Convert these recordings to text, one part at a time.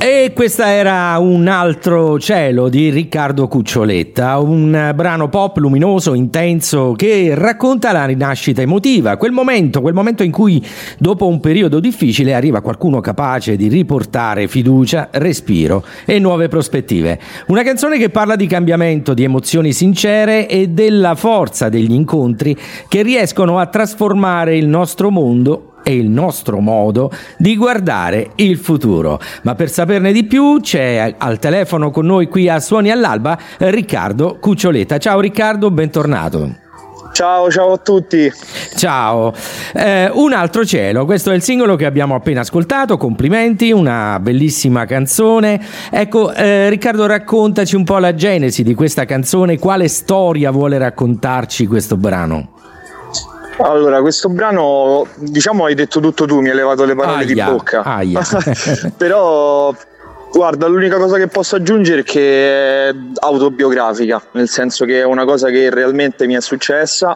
E questa era Un altro cielo di Riccardo Cuccioletta, un brano pop luminoso, intenso, che racconta la rinascita emotiva, quel momento in cui dopo un periodo difficile arriva qualcuno capace di riportare fiducia, respiro e nuove prospettive. Una canzone che parla di cambiamento, di emozioni sincere e della forza degli incontri che riescono a trasformare il nostro mondo e il nostro modo di guardare il futuro. Ma per saperne di più c'è al telefono con noi qui a Suoni all'Alba Riccardo Cuccioletta. Ciao Riccardo, bentornato. Ciao a tutti. Ciao. Un altro cielo, questo è il singolo che abbiamo appena ascoltato, complimenti, una bellissima canzone. Ecco, Riccardo, raccontaci un po' la genesi di questa canzone, quale storia vuole raccontarci questo brano? Allora, questo brano, diciamo, hai detto tutto tu, mi hai levato le parole di bocca. Però, guarda, l'unica cosa che posso aggiungere è che è autobiografica, nel senso che è una cosa che realmente mi è successa,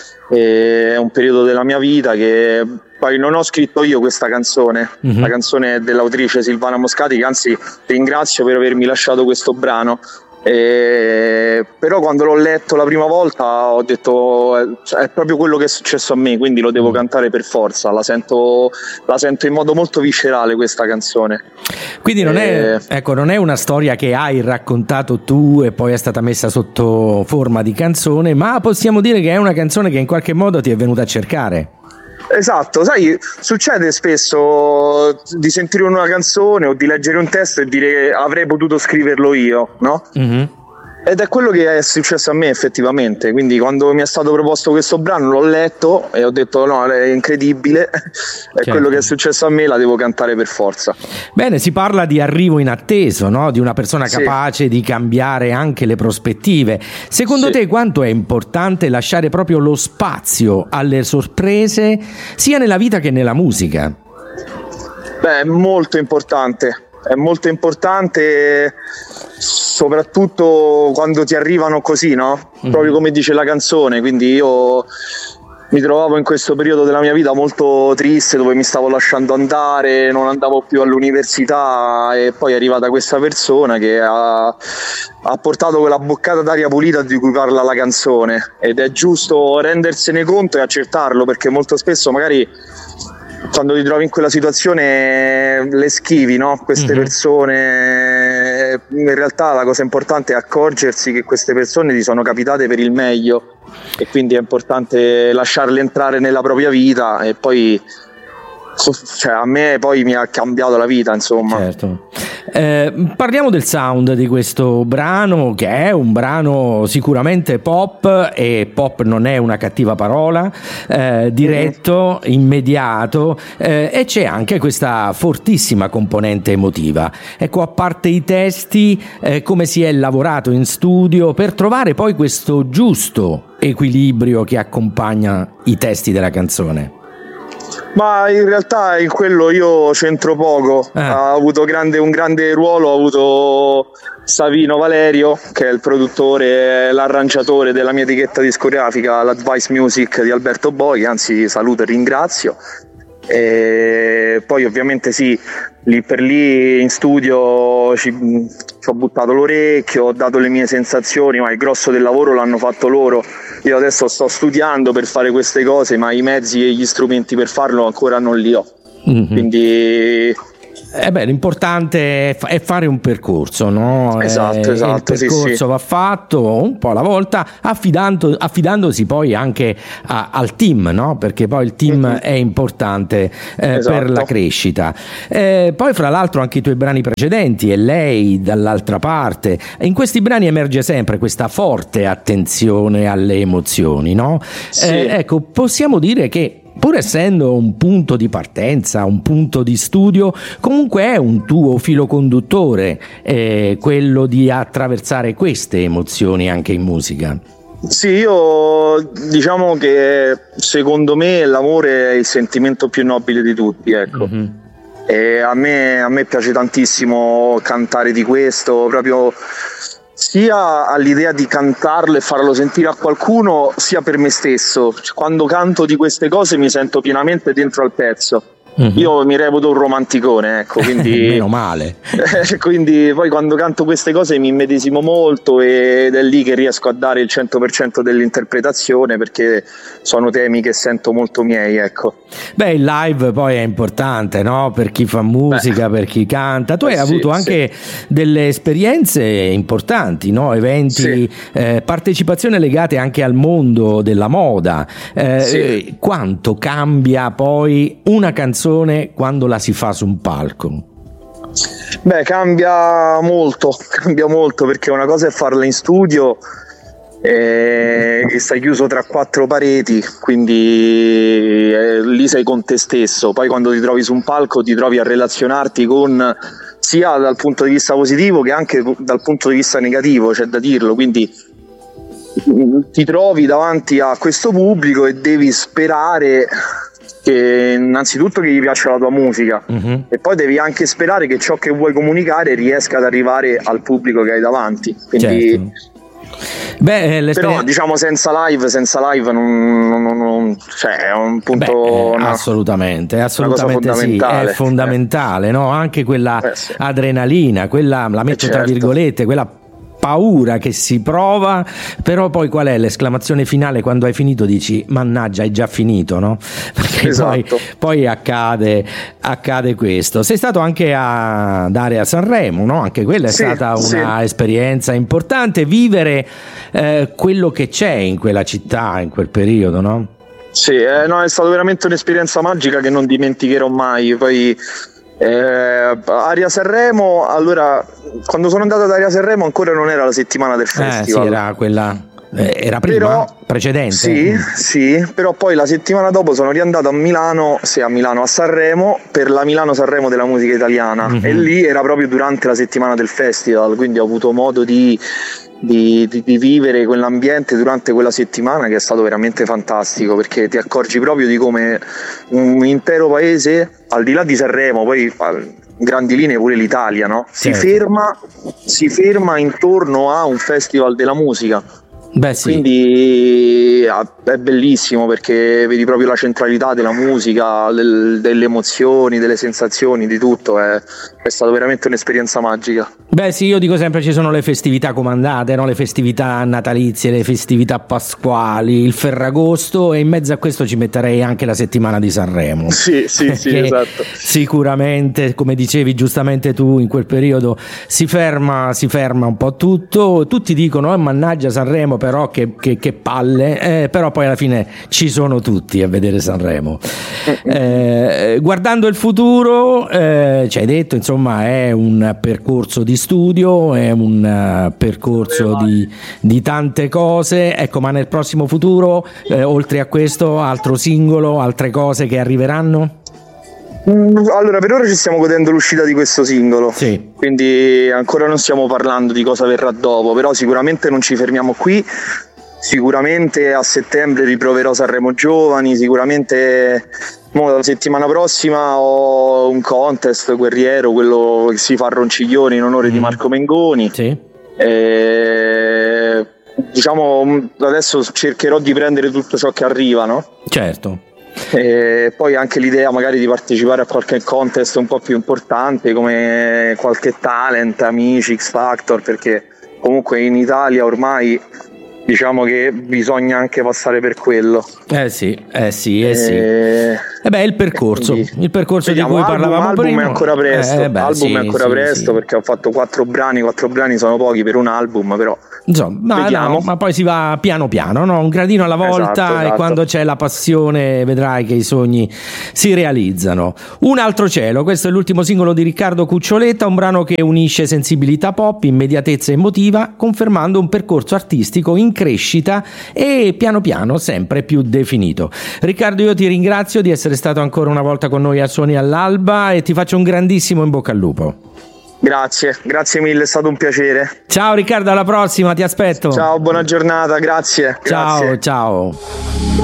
è un periodo della mia vita che poi non ho scritto io questa canzone. La canzone è dell'autrice Silvana Moscati, che anzi ringrazio per avermi lasciato questo brano. Però quando l'ho letto la prima volta ho detto è proprio quello che è successo a me, quindi lo devo cantare per forza. La sento in modo molto viscerale questa canzone. Quindi non è una storia che hai raccontato tu e poi è stata messa sotto forma di canzone, ma possiamo dire che è una canzone che in qualche modo ti è venuta a cercare. Esatto, sai, succede spesso di sentire una canzone o di leggere un testo e dire avrei potuto scriverlo io, no? Ed è quello che è successo a me effettivamente, quindi quando mi è stato proposto questo brano l'ho letto e ho detto no, è incredibile, è certo. Quello che è successo a me, la devo cantare per forza. Bene, si parla di arrivo inatteso, no? Di una persona capace di cambiare anche le prospettive. Secondo te quanto è importante lasciare proprio lo spazio alle sorprese sia nella vita che nella musica? Beh, è molto importante. È molto importante, soprattutto quando ti arrivano così, no? Proprio come dice la canzone. Quindi io mi trovavo in questo periodo della mia vita molto triste, dove mi stavo lasciando andare, non andavo più all'università, e poi è arrivata questa persona che ha portato quella boccata d'aria pulita di cui parla la canzone, ed è giusto rendersene conto e accettarlo, perché molto spesso magari quando ti trovi in quella situazione le schivi, no? Queste persone. In realtà la cosa importante è accorgersi che queste persone ti sono capitate per il meglio, e quindi è importante lasciarle entrare nella propria vita. E poi a me poi mi ha cambiato la vita, insomma. Certo. Parliamo del sound di questo brano, che è un brano sicuramente pop, e pop non è una cattiva parola, diretto, immediato, e c'è anche questa fortissima componente emotiva. Ecco, a parte i testi, come si è lavorato in studio per trovare poi questo giusto equilibrio che accompagna i testi della canzone? Ma in realtà in quello io c'entro poco. Ha avuto un grande ruolo, ha avuto Savino Valerio, che è il produttore e l'arrangiatore della mia etichetta discografica, l'Advice Music di Alberto Boi, anzi saluto e ringrazio. E poi ovviamente lì per lì in studio ci ho buttato l'orecchio, ho dato le mie sensazioni, ma il grosso del lavoro l'hanno fatto loro. Io adesso sto studiando per fare queste cose, ma i mezzi e gli strumenti per farlo ancora non li ho. Quindi l'importante è fare un percorso, no? Esatto. Il percorso va fatto un po' alla volta, affidandosi poi anche al team, no? Perché poi il team è importante per la crescita. Poi fra l'altro anche i tuoi brani precedenti e lei dall'altra parte, in questi brani emerge sempre questa forte attenzione alle emozioni, no? Ecco, possiamo dire che pur essendo un punto di partenza, un punto di studio, comunque è un tuo filo conduttore, quello di attraversare queste emozioni anche in musica. Sì, io diciamo che secondo me l'amore è il sentimento più nobile di tutti, ecco. E a me piace tantissimo cantare di questo, proprio sia all'idea di cantarlo e farlo sentire a qualcuno, sia per me stesso. Quando canto di queste cose mi sento pienamente dentro al pezzo. Io mi reputo un romanticone, ecco, quindi meno male. Quindi poi quando canto queste cose mi immedesimo molto ed è lì che riesco a dare il 100% dell'interpretazione, perché sono temi che sento molto miei, ecco. Beh, il live poi è importante, no? Per chi fa musica, per chi canta. Tu hai avuto anche delle esperienze importanti, no? Eventi, partecipazione legate anche al mondo della moda. Quanto cambia poi una canzone quando la si fa su un palco? Beh, cambia molto, perché una cosa è farla in studio e stai chiuso tra quattro pareti, quindi lì sei con te stesso. Poi quando ti trovi su un palco ti trovi a relazionarti con, sia dal punto di vista positivo che anche dal punto di vista negativo, c'è da dirlo, quindi ti trovi davanti a questo pubblico e devi sperare che innanzitutto che gli piaccia la tua musica, e poi devi anche sperare che ciò che vuoi comunicare riesca ad arrivare al pubblico che hai davanti, quindi però diciamo senza live non cioè è un punto assolutamente sì, è fondamentale, no? Anche quella adrenalina, quella la metto tra virgolette, quella paura che si prova, però poi qual è l'esclamazione finale quando hai finito? Dici mannaggia, è già finito, no? Perché poi accade questo. Sei stato anche ad Area Sanremo, no? Anche quella è stata una esperienza importante, vivere quello che c'è in quella città in quel periodo, no? Sì, no, è stata veramente un'esperienza magica che non dimenticherò mai. Poi Area Sanremo, allora quando sono andato ad Area Sanremo ancora non era la settimana del festival, era quella, era prima, però, precedente. Sì, però poi la settimana dopo sono riandato a Milano a Sanremo per la Milano Sanremo della musica italiana, e lì era proprio durante la settimana del festival, quindi ho avuto modo di vivere quell'ambiente durante quella settimana, che è stato veramente fantastico, perché ti accorgi proprio di come un intero paese, al di là di Sanremo, poi in grandi linee pure l'Italia, no? Si ferma intorno a un festival della musica. Quindi è bellissimo, perché vedi proprio la centralità della musica, delle emozioni, delle sensazioni, di tutto. È stata veramente un'esperienza magica. Io dico sempre, ci sono le festività comandate, no? Le festività natalizie, le festività pasquali, il Ferragosto, e in mezzo a questo ci metterei anche la settimana di Sanremo. Sì, esatto. Sicuramente, come dicevi giustamente tu, in quel periodo si ferma un po' tutto, tutti dicono mannaggia Sanremo, però che palle, però poi alla fine ci sono tutti a vedere Sanremo. Guardando il futuro, ci hai detto, insomma, è un percorso di studio, è un percorso di tante cose, ecco, ma nel prossimo futuro, oltre a questo, altro singolo, altre cose che arriveranno? Allora, per ora ci stiamo godendo l'uscita di questo singolo, quindi ancora non stiamo parlando di cosa verrà dopo, però sicuramente non ci fermiamo qui. Sicuramente a settembre riproverò Sanremo Giovani, sicuramente la settimana prossima ho un contest guerriero, quello che si fa a Ronciglioni in onore di Marco Mengoni. Diciamo, adesso cercherò di prendere tutto ciò che arriva, no? Certo. E poi anche l'idea magari di partecipare a qualche contest un po' più importante, come qualche talent, Amici, X Factor, perché comunque in Italia ormai diciamo che bisogna anche passare per quello. Sì. Il percorso di cui parlavamo prima. È ancora presto, è ancora presto, perché ho fatto 4 brani sono pochi per un album, però insomma, ma poi si va piano piano, no? Un gradino alla volta, e quando c'è la passione vedrai che i sogni si realizzano. Un altro cielo, questo è l'ultimo singolo di Riccardo Cuccioletta, un brano che unisce sensibilità pop, immediatezza emotiva, confermando un percorso artistico in crescita e piano piano sempre più definito. Riccardo, io ti ringrazio di essere stato ancora una volta con noi a Suoni all'Alba e ti faccio un grandissimo in bocca al lupo. Grazie mille, è stato un piacere. Ciao Riccardo, alla prossima, ti aspetto. Ciao, buona giornata, grazie. Ciao.